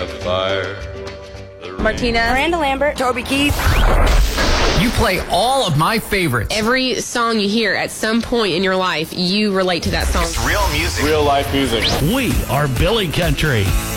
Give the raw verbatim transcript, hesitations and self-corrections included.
fire. Martina, Miranda Lambert, Toby Keith. You play all of my favorites. Every song you hear at some point in your life, you relate to that song. It's real music. Real life music. We are Billy Country.